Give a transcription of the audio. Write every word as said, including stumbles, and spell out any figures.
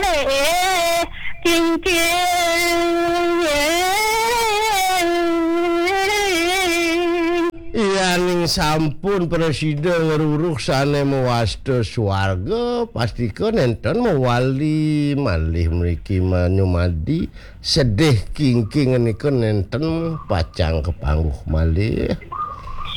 Yaning sampun presiden ngeruruh sane mewasta swarga pastikeun enten mewali malih mriki manyumadi sedih kingking nikeun enten pacang kepangguh malih.